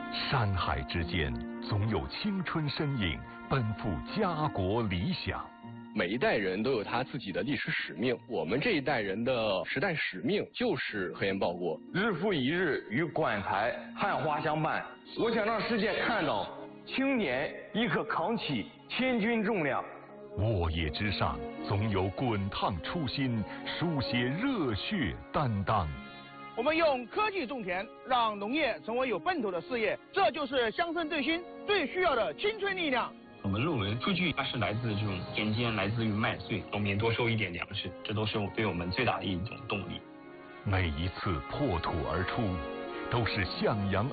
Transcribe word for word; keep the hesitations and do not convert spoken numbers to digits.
山海之间，总有青春身影奔赴家国理想。 每一代人都有他自己的历史使命，我们这一代人的时代使命就是和颜报国。 日复一日与馆台汉花相伴，我想让世界看到青年亦可扛起千钧重量。 沃野之上，总有滚烫初心，书写热血担当。 我们用科技种田，让农业成为有奔头的事业，这就是乡村振兴最需要的青春力量。 我们论文数据它是来自这种田间，来自于麦穗，农民多收一点粮食，这都是对我们最大的一种动力。 每一次破土而出，都是向阳